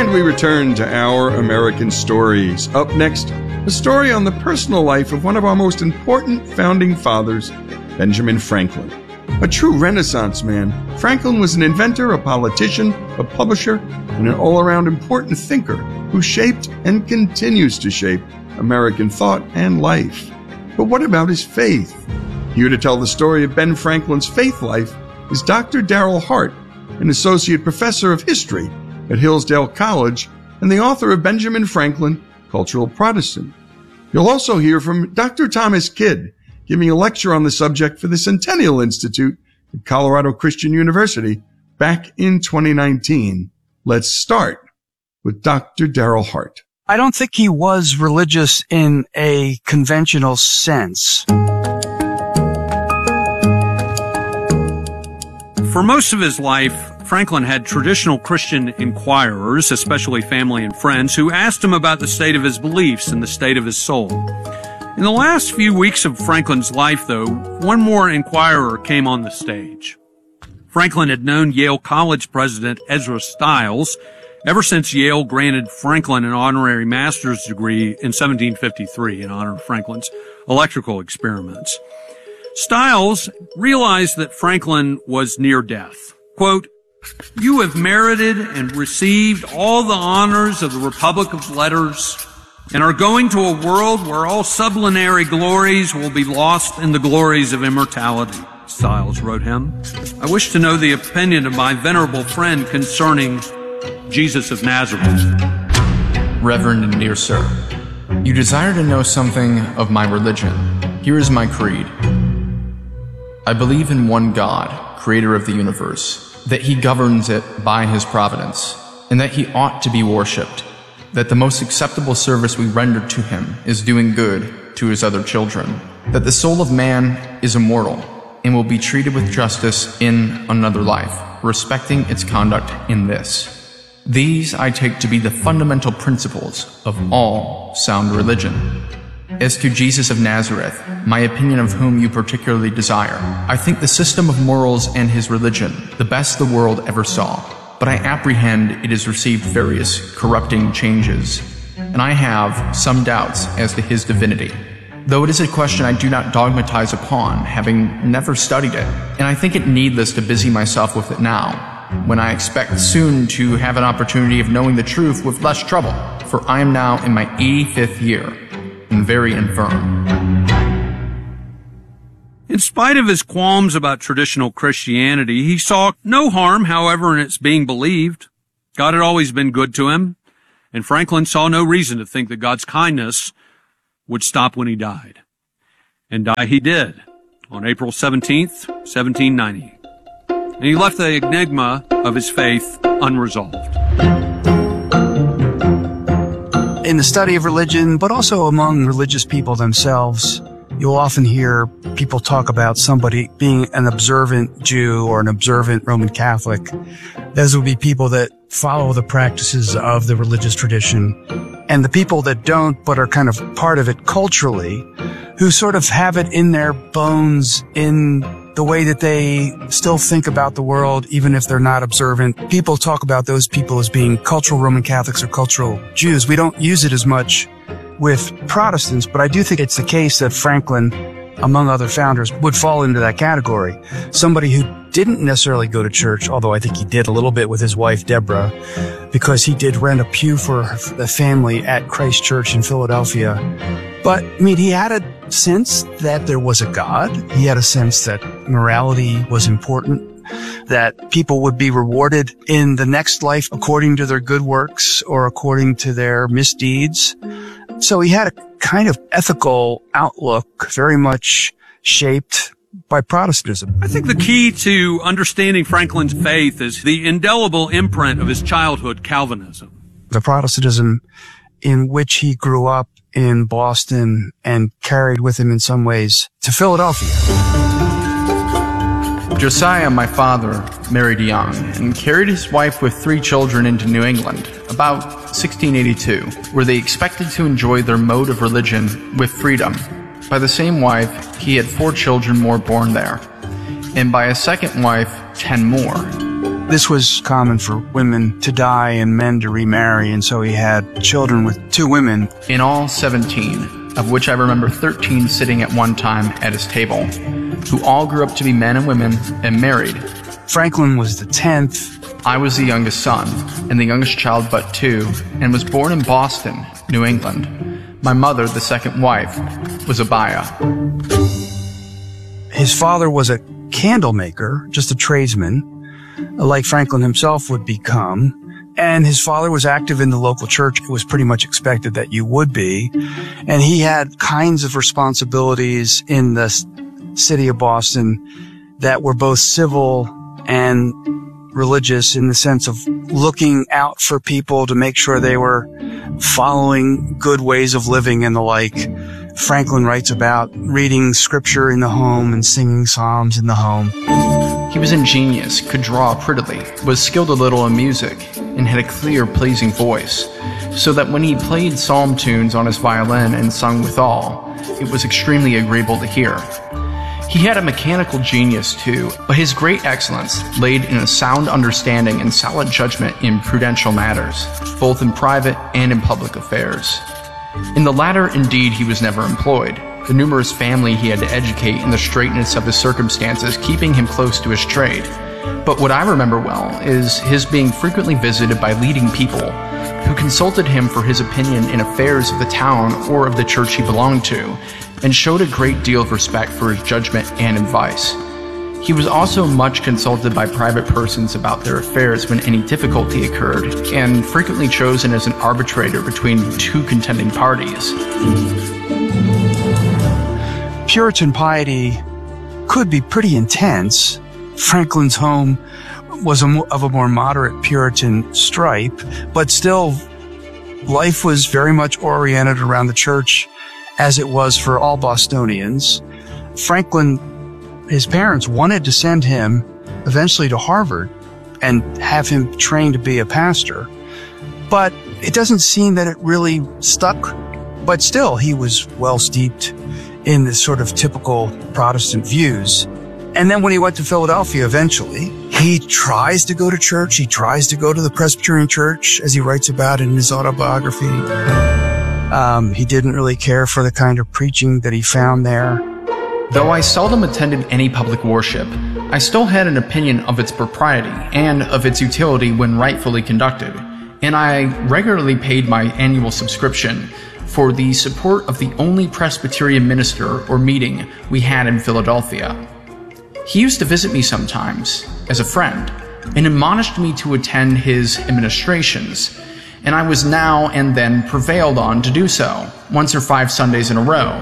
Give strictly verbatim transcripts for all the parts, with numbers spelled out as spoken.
And we return to Our American Stories. Up next, a story on the personal life of one of our most important founding fathers, Benjamin Franklin. A true Renaissance man, Franklin was an inventor, a politician, a publisher, and an all-around important thinker who shaped and continues to shape American thought and life. But what about his faith? Here to tell the story of Ben Franklin's faith life is Doctor Darrell Hart, an associate professor of history at Hillsdale College and the author of Benjamin Franklin, Cultural Protestant. You'll also hear from Doctor Thomas Kidd, giving a lecture on the subject for the Centennial Institute at Colorado Christian University back in twenty nineteen. Let's start with Doctor Darrell Hart. I don't think he was religious in a conventional sense. For most of his life, Franklin had traditional Christian inquirers, especially family and friends, who asked him about the state of his beliefs and the state of his soul. In the last few weeks of Franklin's life, though, one more inquirer came on the stage. Franklin had known Yale College president Ezra Stiles ever since Yale granted Franklin an honorary master's degree in seventeen fifty-three in honor of Franklin's electrical experiments. Stiles realized that Franklin was near death. Quote, "You have merited and received all the honors of the Republic of Letters and are going to a world where all sublunary glories will be lost in the glories of immortality," Stiles wrote him. "I wish to know the opinion of my venerable friend concerning Jesus of Nazareth." Reverend and dear sir, you desire to know something of my religion. Here is my creed. I believe in one God, creator of the universe, that he governs it by his providence, and that he ought to be worshipped, that the most acceptable service we render to him is doing good to his other children, that the soul of man is immortal and will be treated with justice in another life, respecting its conduct in this. These I take to be the fundamental principles of all sound religion. As to Jesus of Nazareth, my opinion of whom you particularly desire, I think the system of morals and his religion the best the world ever saw, but I apprehend it has received various corrupting changes, and I have some doubts as to his divinity, though it is a question I do not dogmatize upon, having never studied it, and I think it needless to busy myself with it now, when I expect soon to have an opportunity of knowing the truth with less trouble, for I am now in my eighty-fifth year, and very infirm. In spite of his qualms about traditional Christianity, he saw no harm, however, in its being believed. God had always been good to him, and Franklin saw no reason to think that God's kindness would stop when he died. And die he did, on April seventeenth, seventeen ninety. And he left the enigma of his faith unresolved. In the study of religion, but also among religious people themselves, you'll often hear people talk about somebody being an observant Jew or an observant Roman Catholic. Those would be people that follow the practices of the religious tradition. And the people that don't, but are kind of part of it culturally, who sort of have it in their bones in the way that they still think about the world, even if they're not observant. People talk about those people as being cultural Roman Catholics or cultural Jews. We don't use it as much with Protestants, but I do think it's the case that Franklin, among other founders, would fall into that category. Somebody who didn't necessarily go to church, although I think he did a little bit with his wife, Deborah, because he did rent a pew for the family at Christ Church in Philadelphia. But, I mean, he had a sense that there was a God. He had a sense that morality was important, that people would be rewarded in the next life according to their good works or according to their misdeeds. So he had a kind of ethical outlook, very much shaped by Protestantism. I think the key to understanding Franklin's faith is the indelible imprint of his childhood Calvinism. The Protestantism in which he grew up in Boston and carried with him in some ways to Philadelphia. Josiah, my father, married young and carried his wife with three children into New England about sixteen eighty-two, where they expected to enjoy their mode of religion with freedom. By the same wife, he had four children more born there, and by a second wife, ten more. This was common for women to die and men to remarry, and so he had children with two women. In all, seventeen, of which I remember thirteen sitting at one time at his table, who all grew up to be men and women and married. Franklin was the tenth. I was the youngest son, and the youngest child but two, and was born in Boston, New England. My mother, the second wife, was Abiah. His father was a candle maker, just a tradesman, like Franklin himself would become. And his father was active in the local church. It was pretty much expected that you would be. And he had kinds of responsibilities in the city of Boston that were both civil and religious, in the sense of looking out for people to make sure they were following good ways of living and the like. Franklin writes about reading scripture in the home and singing psalms in the home. He was ingenious, could draw prettily, was skilled a little in music, and had a clear, pleasing voice, so that when he played psalm tunes on his violin and sung withal, it was extremely agreeable to hear. He had a mechanical genius too, but his great excellence laid in a sound understanding and solid judgment in prudential matters, both in private and in public affairs. In the latter, indeed, he was never employed, the numerous family he had to educate in the straightness of his circumstances keeping him close to his trade. But what I remember well is his being frequently visited by leading people who consulted him for his opinion in affairs of the town or of the church he belonged to, and showed a great deal of respect for his judgment and advice. He was also much consulted by private persons about their affairs when any difficulty occurred, and frequently chosen as an arbitrator between two contending parties. Puritan piety could be pretty intense. Franklin's home was a, of a more moderate Puritan stripe, but still, life was very much oriented around the church, as it was for all Bostonians. Franklin, his parents wanted to send him eventually to Harvard and have him trained to be a pastor, but it doesn't seem that it really stuck. But still, he was well steeped in this sort of typical Protestant views. And then when he went to Philadelphia eventually, he tries to go to church. He tries to go to the Presbyterian Church, as he writes about in his autobiography. Um, he didn't really care for the kind of preaching that he found there. Though I seldom attended any public worship, I still had an opinion of its propriety and of its utility when rightfully conducted, and I regularly paid my annual subscription for the support of the only Presbyterian minister or meeting we had in Philadelphia. He used to visit me sometimes, as a friend, and admonished me to attend his administrations, and I was now and then prevailed on to do so, once or five Sundays in a row.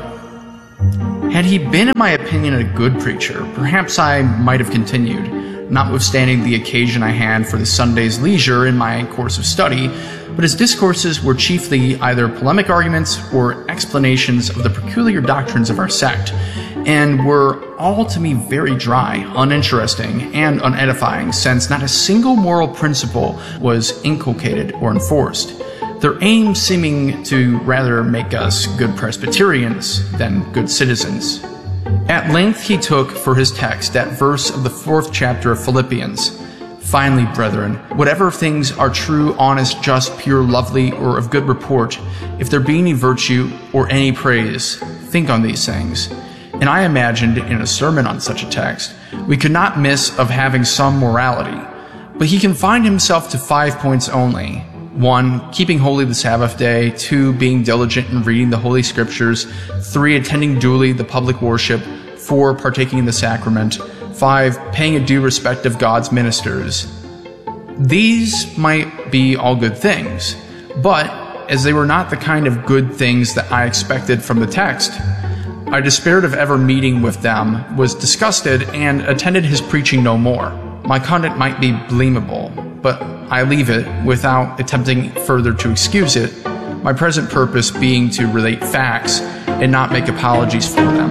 Had he been, in my opinion, a good preacher, perhaps I might have continued, notwithstanding the occasion I had for the Sunday's leisure in my course of study, but his discourses were chiefly either polemic arguments or explanations of the peculiar doctrines of our sect, and were all to me very dry, uninteresting, and unedifying, since not a single moral principle was inculcated or enforced, their aim seeming to rather make us good Presbyterians than good citizens. At length he took for his text that verse of the fourth chapter of Philippians, "Finally, brethren, whatever things are true, honest, just, pure, lovely, or of good report, if there be any virtue or any praise, think on these things." And I imagined in a sermon on such a text, we could not miss of having some morality. But he confined himself to five points only. One, keeping holy the Sabbath day. Two, being diligent in reading the Holy Scriptures. Three, attending duly the public worship. Four, partaking in the sacrament. Five, paying a due respect of God's ministers. These might be all good things, but as they were not the kind of good things that I expected from the text, I despaired of ever meeting with them, was disgusted, and attended his preaching no more. My conduct might be blamable, but I leave it without attempting further to excuse it, my present purpose being to relate facts and not make apologies for them.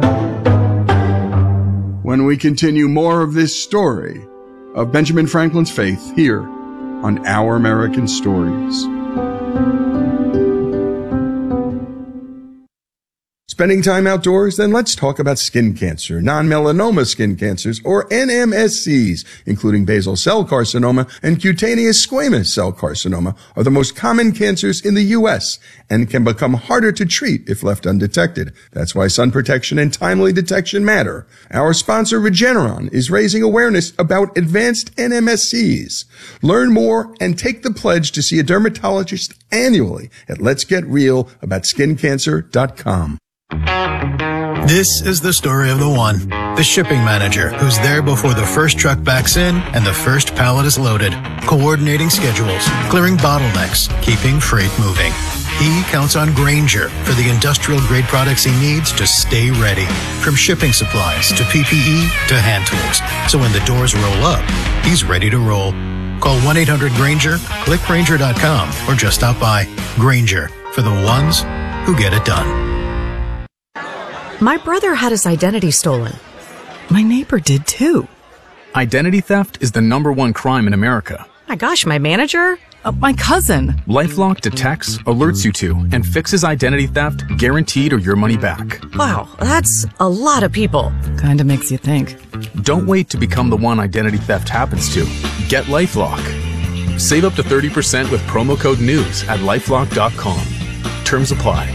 When we continue more of this story of Benjamin Franklin's faith here on Our American Stories. Spending time outdoors? Then let's talk about skin cancer. Non-melanoma skin cancers, or N M S Cs, including basal cell carcinoma and cutaneous squamous cell carcinoma, are the most common cancers in the U S and can become harder to treat if left undetected. That's why sun protection and timely detection matter. Our sponsor, Regeneron, is raising awareness about advanced N M S Cs. Learn more and take the pledge to see a dermatologist annually at lets get real about skin cancer dot com. This is the story of the one, the shipping manager who's there before the first truck backs in and the first pallet is loaded, coordinating schedules, clearing bottlenecks, keeping freight moving. He counts on Grainger for the industrial-grade products he needs to stay ready, from shipping supplies to P P E to hand tools. So when the doors roll up, he's ready to roll. Call one eight hundred Grainger, click Grainger dot com, or just stop by. Grainger, for the ones who get it done. My brother had his identity stolen. My neighbor did too. Identity theft is the number one crime in America. My gosh, my manager? Uh, my cousin. LifeLock detects, alerts you to, and fixes identity theft, guaranteed or your money back. Wow, that's a lot of people. Kinda makes you think. Don't wait to become the one identity theft happens to. Get LifeLock. Save up to thirty percent with promo code NEWS at lifelock dot com. Terms apply.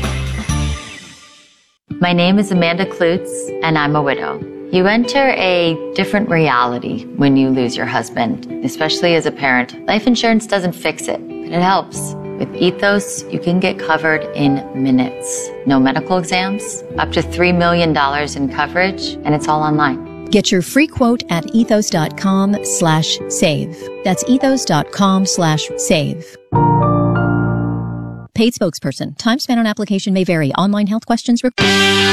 My name is Amanda Klutz, and I'm a widow. You enter a different reality when you lose your husband, especially as a parent. Life insurance doesn't fix it, but it helps. With Ethos, you can get covered in minutes. No medical exams, up to three million dollars in coverage, and it's all online. Get your free quote at ethos dot com slash save. That's ethos dot com slash save. Paid spokesperson. Time spent on application may vary. Online health questions required.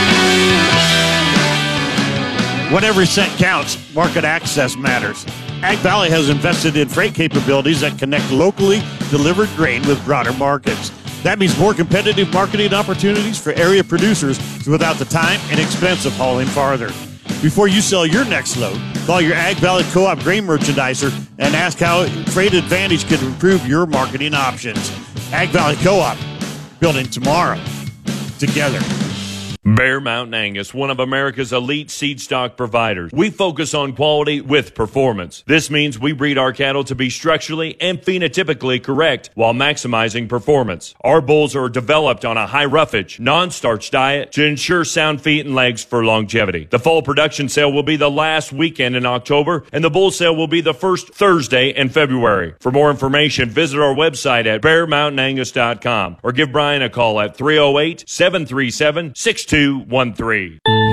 When every cent counts, market access matters. Ag Valley has invested in freight capabilities that connect locally delivered grain with broader markets. That means more competitive marketing opportunities for area producers without the time and expense of hauling farther. Before you sell your next load, call your Ag Valley Co-op grain merchandiser and ask how Freight Advantage can improve your marketing options. Ag Valley Co-op, building tomorrow together. Bear Mountain Angus, one of America's elite seed stock providers. We focus on quality with performance. This means we breed our cattle to be structurally and phenotypically correct while maximizing performance. Our bulls are developed on a high roughage, non-starch diet to ensure sound feet and legs for longevity. The fall production sale will be the last weekend in October, and the bull sale will be the first Thursday in February. For more information, visit our website at bear mountain angus dot com or give Brian a call at three oh eight, seven three seven, six two one three.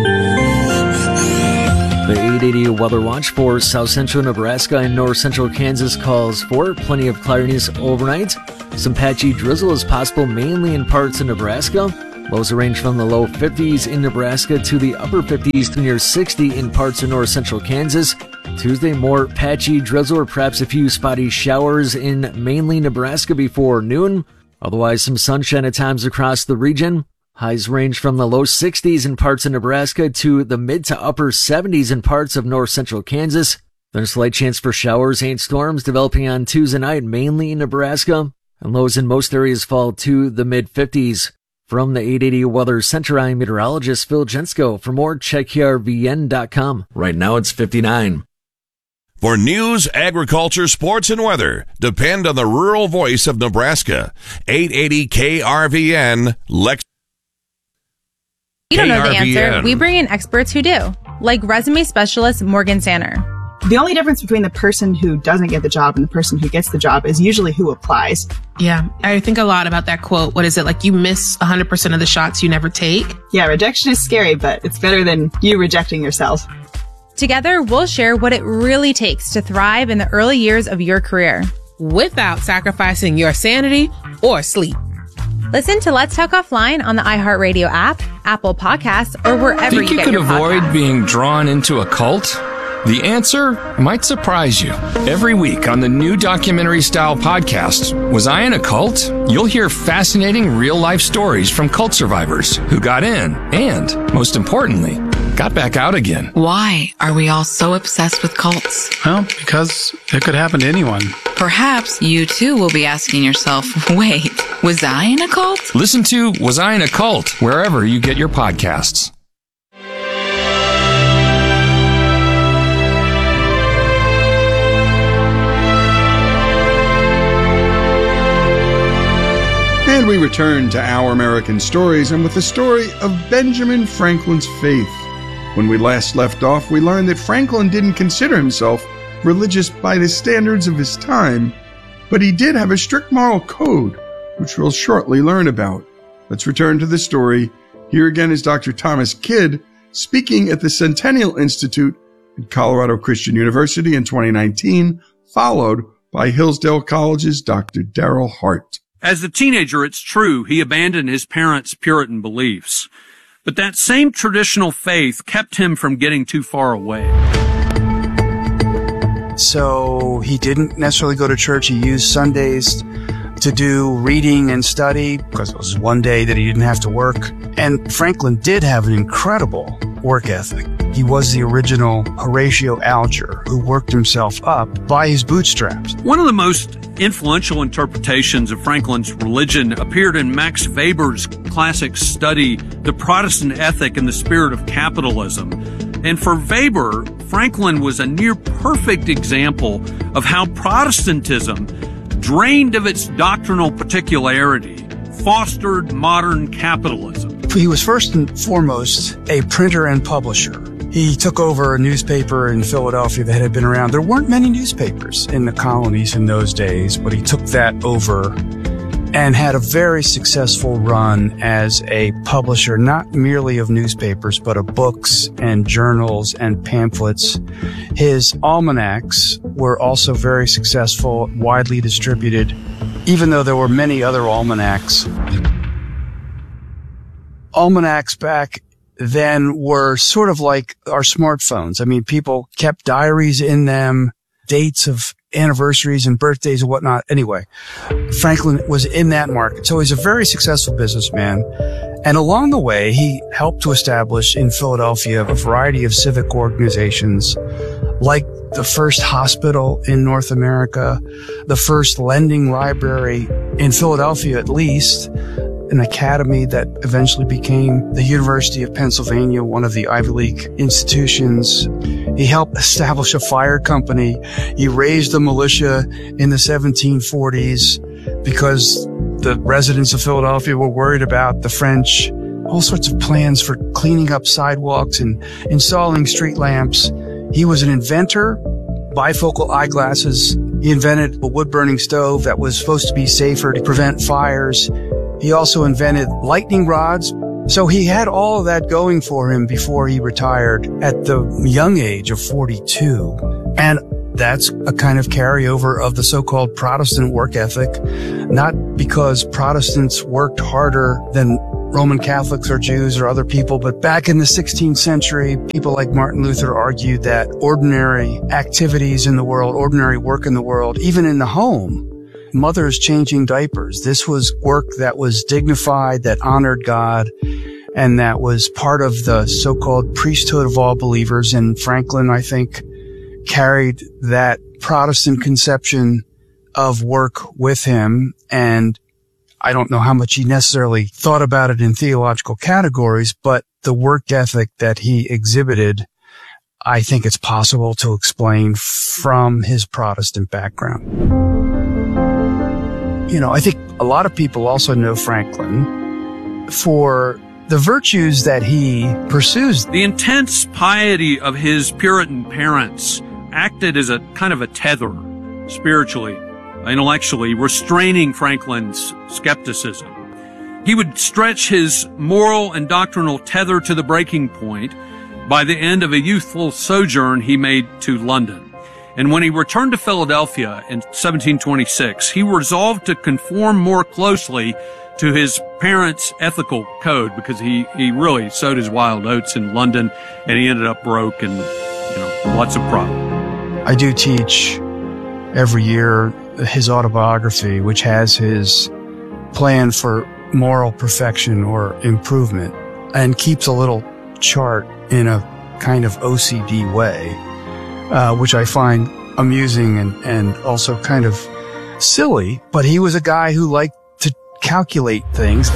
The eight eighty Weather Watch for south central Nebraska and north central Kansas calls for plenty of cloudiness overnight. Some patchy drizzle is possible mainly in parts of Nebraska. Lows range from the low fifties in Nebraska to the upper fifties to near sixty in parts of north central Kansas. Tuesday, more patchy drizzle or perhaps a few spotty showers in mainly Nebraska before noon. Otherwise, some sunshine at times across the region. Highs range from the low sixties in parts of Nebraska to the mid to upper seventies in parts of north central Kansas. There's a slight chance for showers and storms developing on Tuesday night, mainly in Nebraska, and lows in most areas fall to the mid fifties. From the eight eighty Weather Center, I'm meteorologist Phil Jensko. For more, check K R V N dot com. Right now it's fifty-nine. For news, agriculture, sports, and weather, depend on the rural voice of Nebraska. eight eighty K R V N, Lex. You don't know the answer. We bring in experts who do, like resume specialist Morgan Sanner. The only difference between the person who doesn't get the job and the person who gets the job is usually who applies. Yeah, I think a lot about that quote. What is it? Like you miss one hundred percent of the shots you never take? Yeah, rejection is scary, but it's better than you rejecting yourself. Together, we'll share what it really takes to thrive in the early years of your career, without sacrificing your sanity or sleep. Listen to Let's Talk Offline on the iHeartRadio app, Apple Podcasts, or wherever Think you, you get your could avoid podcasts. being drawn into a cult? The answer might surprise you. Every week on the new documentary-style podcast, Was I in a Cult? You'll hear fascinating real-life stories from cult survivors who got in and, most importantly, got back out again. Why are we all so obsessed with cults? Well, because it could happen to anyone. Perhaps you too will be asking yourself, wait, was I in a cult? Listen to Was I in a Cult wherever you get your podcasts. And we return to Our American Stories, and with the story of Benjamin Franklin's faith. When we last left off, we learned that Franklin didn't consider himself religious by the standards of his time, but he did have a strict moral code, which we'll shortly learn about. Let's return to the story. Here again is Doctor Thomas Kidd speaking at the Centennial Institute at Colorado Christian University in twenty nineteen, followed by Hillsdale College's Doctor Darrell Hart. As a teenager, it's true, he abandoned his parents' Puritan beliefs. But that same traditional faith kept him from getting too far away. So he didn't necessarily go to church. He used Sundays to do reading and study because it was one day that he didn't have to work. And Franklin did have an incredible work ethic. He was the original Horatio Alger who worked himself up by his bootstraps. One of the most influential interpretations of Franklin's religion appeared in Max Weber's classic study, The Protestant Ethic and the Spirit of Capitalism. And for Weber, Franklin was a near-perfect example of how Protestantism, drained of its doctrinal particularity, fostered modern capitalism. He was first and foremost a printer and publisher. He took over a newspaper in Philadelphia that had been around. There weren't many newspapers in the colonies in those days, but he took that over and had a very successful run as a publisher, not merely of newspapers, but of books and journals and pamphlets. His almanacs were also very successful, widely distributed, even though there were many other almanacs. Almanacs back then were sort of like our smartphones. I mean, people kept diaries in them, dates of anniversaries and birthdays and whatnot. Anyway, Franklin was in that market. So he's a very successful businessman. And along the way, he helped to establish in Philadelphia a variety of civic organizations, like the first hospital in North America, the first lending library in Philadelphia, at least, an academy that eventually became the University of Pennsylvania, one of the Ivy League institutions. He helped establish a fire company. He raised the militia in the seventeen forties because the residents of Philadelphia were worried about the French. All sorts of plans for cleaning up sidewalks and installing street lamps. He was an inventor, bifocal eyeglasses. He invented a wood-burning stove that was supposed to be safer to prevent fires. He also invented lightning rods. So he had all of that going for him before he retired at the young age of forty-two. And that's a kind of carryover of the so-called Protestant work ethic, not because Protestants worked harder than Roman Catholics or Jews or other people, but back in the sixteenth century, people like Martin Luther argued that ordinary activities in the world, ordinary work in the world, even in the home, mothers changing diapers, this was work that was dignified, that honored God, and that was part of the so-called priesthood of all believers. And Franklin, I think, carried that Protestant conception of work with him. And I don't know how much he necessarily thought about it in theological categories, but the work ethic that he exhibited, I think it's possible to explain from his Protestant background. You know, I think a lot of people also know Franklin for the virtues that he pursues. The intense piety of his Puritan parents acted as a kind of a tether, spiritually, intellectually, restraining Franklin's skepticism. He would stretch his moral and doctrinal tether to the breaking point by the end of a youthful sojourn he made to London. And when he returned to Philadelphia in seventeen twenty-six, he resolved to conform more closely to his parents' ethical code because he, he really sowed his wild oats in London and he ended up broke and, you know, lots of problems. I do teach every year his autobiography, which has his plan for moral perfection or improvement, and keeps a little chart in a kind of O C D way, uh, which I find amusing and, and also kind of silly, but he was a guy who liked to calculate things.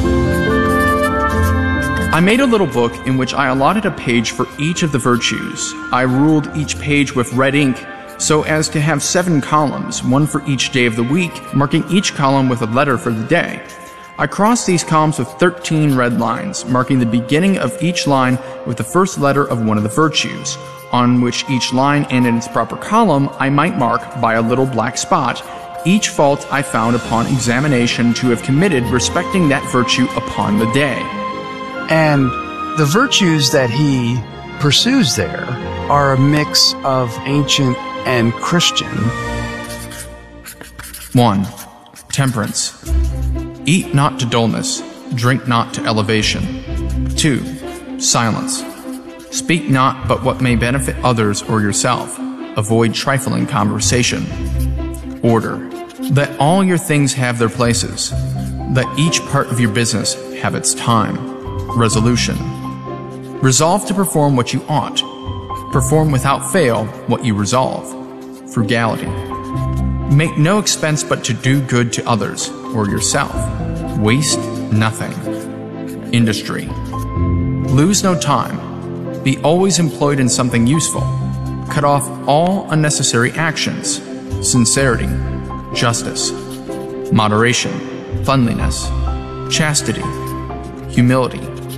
I made a little book in which I allotted a page for each of the virtues. I ruled each page with red ink so as to have seven columns, one for each day of the week, marking each column with a letter for the day. I crossed these columns with thirteen red lines, marking the beginning of each line with the first letter of one of the virtues, on which each line and in its proper column I might mark by a little black spot each fault I found upon examination to have committed respecting that virtue upon the day. And the virtues that he pursues there are a mix of ancient and Christian. one. Temperance. Eat not to dullness, drink not to elevation. two. Silence. Speak not but what may benefit others or yourself. Avoid trifling conversation. Order. Let all your things have their places. Let each part of your business have its time. Resolution. Resolve to perform what you ought. Perform without fail what you resolve. Frugality. Make no expense but to do good to others or yourself. Waste nothing. Industry. Lose no time. Be always employed in something useful. Cut off all unnecessary actions. Sincerity. Justice. Moderation. Cleanliness. Chastity. Humility.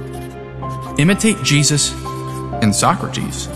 Imitate Jesus and Socrates.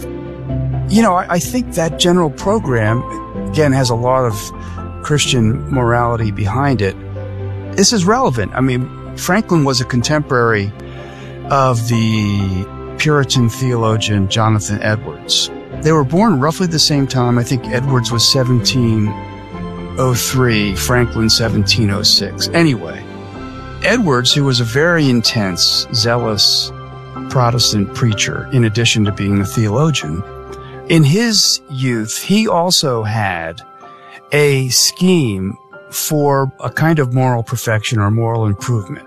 You know, I, I think that general program, again, has a lot of Christian morality behind it. This is relevant. I mean, Franklin was a contemporary of the Puritan theologian Jonathan Edwards. They were born roughly the same time. I think Edwards was seventeen oh three, Franklin seventeen oh six. Anyway, Edwards, who was a very intense, zealous Protestant preacher, in addition to being a theologian, in his youth, he also had a scheme for a kind of moral perfection or moral improvement.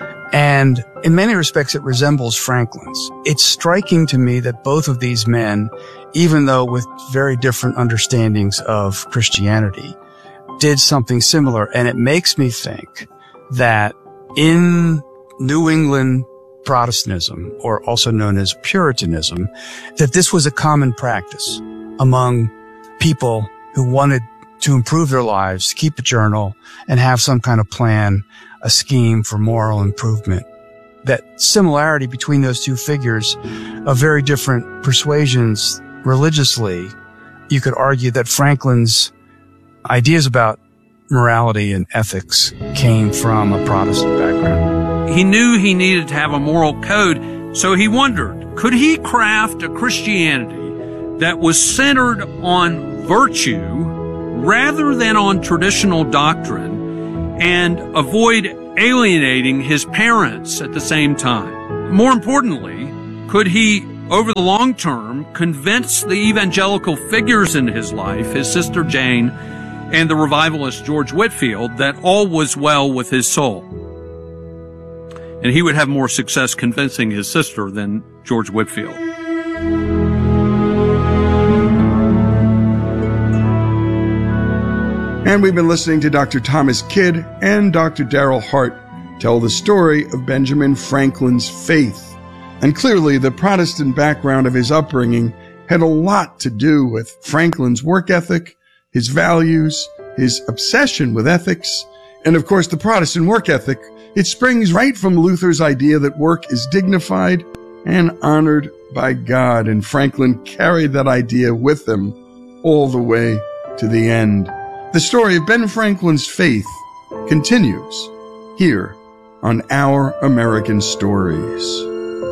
And in many respects, it resembles Franklin's. It's striking to me that both of these men, even though with very different understandings of Christianity, did something similar. And it makes me think that in New England Protestantism, or also known as Puritanism, that this was a common practice among people who wanted to improve their lives, keep a journal, and have some kind of plan, a scheme for moral improvement. That similarity between those two figures of very different persuasions religiously, you could argue that Franklin's ideas about morality and ethics came from a Protestant background. He knew he needed to have a moral code, so he wondered, could he craft a Christianity that was centered on virtue rather than on traditional doctrine and avoid alienating his parents at the same time? More importantly, could he, over the long term, convince the evangelical figures in his life, his sister Jane and the revivalist George Whitefield, that all was well with his soul? And he would have more success convincing his sister than George Whitefield. And we've been listening to Doctor Thomas Kidd and Doctor Darrell Hart tell the story of Benjamin Franklin's faith. And clearly the Protestant background of his upbringing had a lot to do with Franklin's work ethic, his values, his obsession with ethics, and of course the Protestant work ethic. It springs right from Luther's idea that work is dignified and honored by God, and Franklin carried that idea with him all the way to the end. The story of Ben Franklin's faith continues here on Our American Stories.